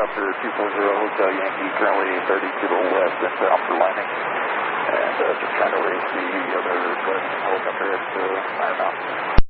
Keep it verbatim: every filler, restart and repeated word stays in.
helicopter two four zero Hotel Yankee, currently thirty to the west inbound for landing. And uh, just trying to raise the other helicopter at uh, Iron Mountain.